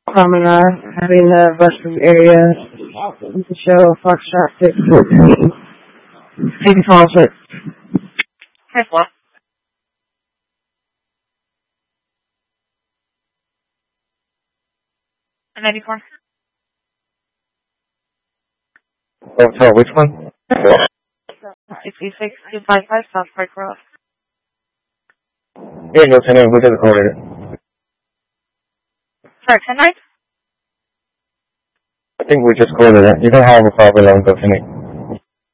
Having the restroom area to show Foxtrot 614. Maybe falls it. Hi, Flo. A 94. Hotel, which one? 66255 South Park Road. Yeah, Lieutenant, who just called it? Sorry, 10-9? I think we just called it. You don't have a problem, Lieutenant.